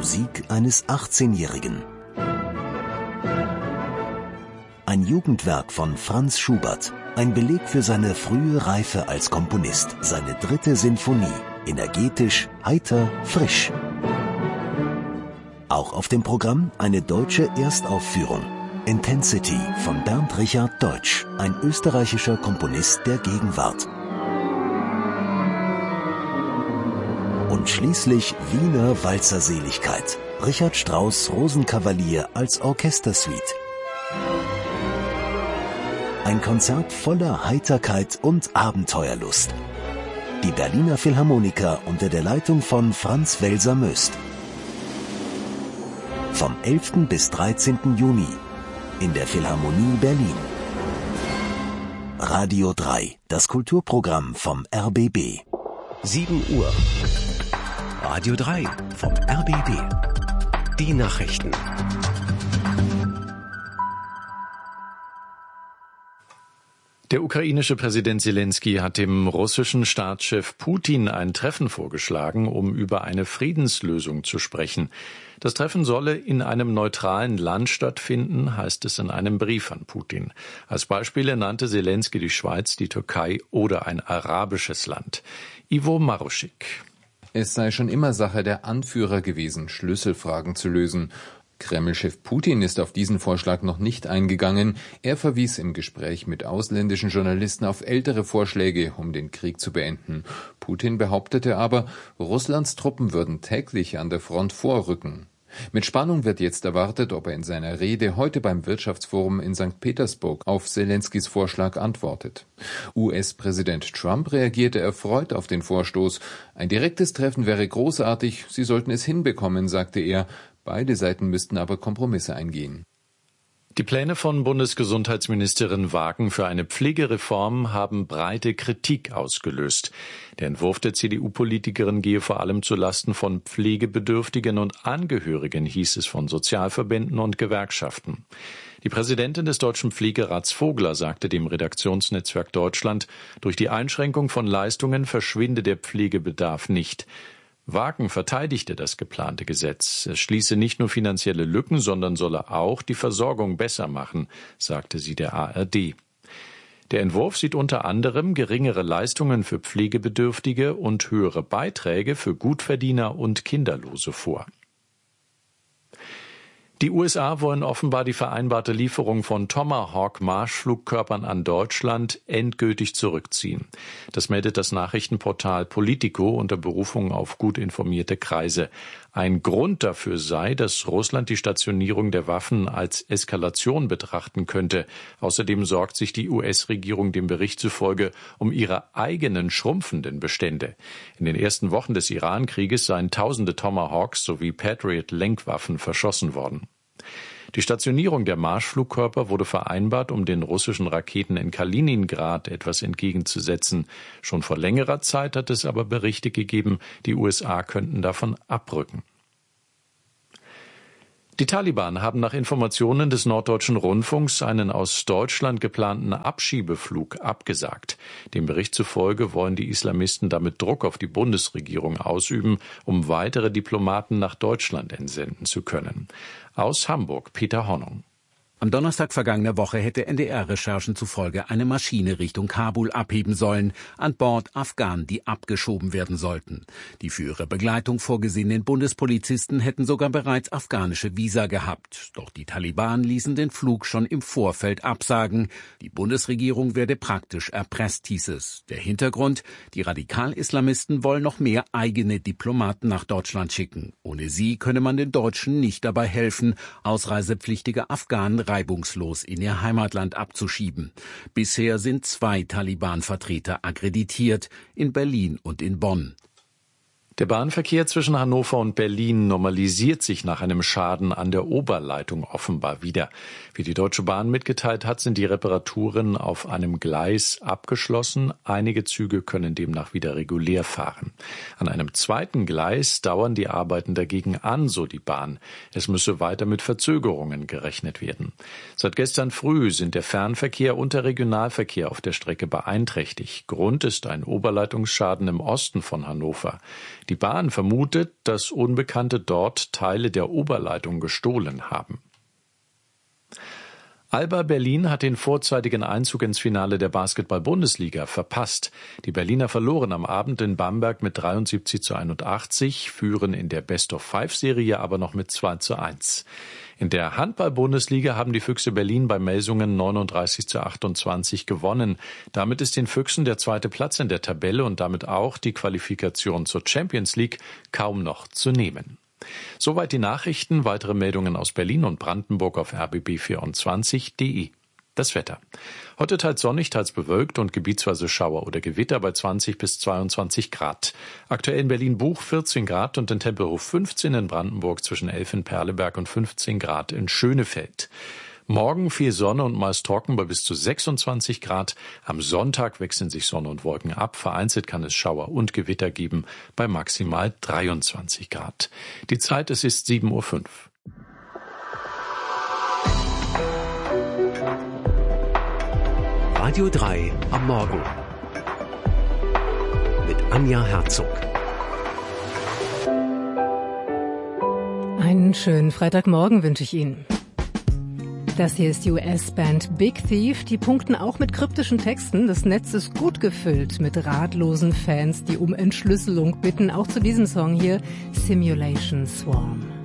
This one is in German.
Musik eines 18-Jährigen. Ein Jugendwerk von Franz Schubert, ein Beleg für seine frühe Reife als Komponist, seine 3. Sinfonie, energetisch, heiter, frisch. Auch auf dem Programm eine deutsche Erstaufführung. Intensity von Bernd Richard Deutsch, ein österreichischer Komponist der Gegenwart. Und schließlich Wiener Walzerseligkeit. Richard Strauss Rosenkavalier als Orchestersuite. Ein Konzert voller Heiterkeit und Abenteuerlust. Die Berliner Philharmoniker unter der Leitung von Franz Welser-Möst. Vom 11. bis 13. Juni in der Philharmonie Berlin. Radio 3, das Kulturprogramm vom RBB. 7 Uhr. Radio 3 vom RBB. Die Nachrichten. Der ukrainische Präsident Selenskyj hat dem russischen Staatschef Putin ein Treffen vorgeschlagen, um über eine Friedenslösung zu sprechen. Das Treffen solle in einem neutralen Land stattfinden, heißt es in einem Brief an Putin. Als Beispiele nannte Selenskyj die Schweiz, die Türkei oder ein arabisches Land. Ivo Maruschik. Es sei schon immer Sache der Anführer gewesen, Schlüsselfragen zu lösen. Kreml-Chef Putin ist auf diesen Vorschlag noch nicht eingegangen. Er verwies im Gespräch mit ausländischen Journalisten auf ältere Vorschläge, um den Krieg zu beenden. Putin behauptete aber, Russlands Truppen würden täglich an der Front vorrücken. Mit Spannung wird jetzt erwartet, ob er in seiner Rede heute beim Wirtschaftsforum in St. Petersburg auf Selenskys Vorschlag antwortet. US-Präsident Trump reagierte erfreut auf den Vorstoß. Ein direktes Treffen wäre großartig, sie sollten es hinbekommen, sagte er. Beide Seiten müssten aber Kompromisse eingehen. Die Pläne von Bundesgesundheitsministerin Wagen für eine Pflegereform haben breite Kritik ausgelöst. Der Entwurf der CDU-Politikerin gehe vor allem zulasten von Pflegebedürftigen und Angehörigen, hieß es von Sozialverbänden und Gewerkschaften. Die Präsidentin des Deutschen Pflegerats Vogler sagte dem Redaktionsnetzwerk Deutschland, durch die Einschränkung von Leistungen verschwinde der Pflegebedarf nicht. Wagen verteidigte das geplante Gesetz. Es schließe nicht nur finanzielle Lücken, sondern solle auch die Versorgung besser machen, sagte sie der ARD. Der Entwurf sieht unter anderem geringere Leistungen für Pflegebedürftige und höhere Beiträge für Gutverdiener und Kinderlose vor. Die USA wollen offenbar die vereinbarte Lieferung von Tomahawk-Marschflugkörpern an Deutschland endgültig zurückziehen. Das meldet das Nachrichtenportal Politico unter Berufung auf gut informierte Kreise. Ein Grund dafür sei, dass Russland die Stationierung der Waffen als Eskalation betrachten könnte. Außerdem sorgt sich die US-Regierung dem Bericht zufolge um ihre eigenen schrumpfenden Bestände. In den ersten Wochen des Iran-Krieges seien tausende Tomahawks sowie Patriot-Lenkwaffen verschossen worden. Die Stationierung der Marschflugkörper wurde vereinbart, um den russischen Raketen in Kaliningrad etwas entgegenzusetzen. Schon vor längerer Zeit hat es aber Berichte gegeben, die USA könnten davon abrücken. Die Taliban haben nach Informationen des Norddeutschen Rundfunks einen aus Deutschland geplanten Abschiebeflug abgesagt. Dem Bericht zufolge wollen die Islamisten damit Druck auf die Bundesregierung ausüben, um weitere Diplomaten nach Deutschland entsenden zu können. Aus Hamburg, Peter Hornung. Am Donnerstag vergangener Woche hätte NDR-Recherchen zufolge eine Maschine Richtung Kabul abheben sollen, an Bord Afghanen, die abgeschoben werden sollten. Die für ihre Begleitung vorgesehenen Bundespolizisten hätten sogar bereits afghanische Visa gehabt. Doch die Taliban ließen den Flug schon im Vorfeld absagen. Die Bundesregierung werde praktisch erpresst, hieß es. Der Hintergrund: Die Radikal-Islamisten wollen noch mehr eigene Diplomaten nach Deutschland schicken. Ohne sie könne man den Deutschen nicht dabei helfen, ausreisepflichtige Afghanen reibungslos in ihr Heimatland abzuschieben. Bisher sind 2 Taliban-Vertreter akkreditiert, in Berlin und in Bonn. Der Bahnverkehr zwischen Hannover und Berlin normalisiert sich nach einem Schaden an der Oberleitung offenbar wieder. Wie die Deutsche Bahn mitgeteilt hat, sind die Reparaturen auf einem Gleis abgeschlossen. Einige Züge können demnach wieder regulär fahren. An einem zweiten Gleis dauern die Arbeiten dagegen an, so die Bahn. Es müsse weiter mit Verzögerungen gerechnet werden. Seit gestern früh sind der Fernverkehr und der Regionalverkehr auf der Strecke beeinträchtigt. Grund ist ein Oberleitungsschaden im Osten von Hannover. Die Bahn vermutet, dass Unbekannte dort Teile der Oberleitung gestohlen haben. Alba Berlin hat den vorzeitigen Einzug ins Finale der Basketball-Bundesliga verpasst. Die Berliner verloren am Abend in Bamberg mit 73:81, führen in der Best-of-5-Serie aber noch mit 2:1. In der Handball-Bundesliga haben die Füchse Berlin bei Melsungen 39:28 gewonnen. Damit ist den Füchsen der zweite Platz in der Tabelle und damit auch die Qualifikation zur Champions League kaum noch zu nehmen. Soweit die Nachrichten. Weitere Meldungen aus Berlin und Brandenburg auf rbb24.de. Das Wetter. Heute teils sonnig, teils bewölkt und gebietsweise Schauer oder Gewitter bei 20 bis 22 Grad. Aktuell in Berlin-Buch 14 Grad und in Tempelhof 15, in Brandenburg zwischen 11 in Perleberg und 15 Grad in Schönefeld. Morgen viel Sonne und meist trocken bei bis zu 26 Grad. Am Sonntag wechseln sich Sonne und Wolken ab. Vereinzelt kann es Schauer und Gewitter geben bei maximal 23 Grad. Die Zeit, es ist 7:05 Uhr. Radio 3 am Morgen mit Anja Herzog. Einen schönen Freitagmorgen wünsche ich Ihnen. Das hier ist die US-Band Big Thief. Die punkten auch mit kryptischen Texten. Das Netz ist gut gefüllt mit ratlosen Fans, die um Entschlüsselung bitten. Auch zu diesem Song hier, Simulation Swarm.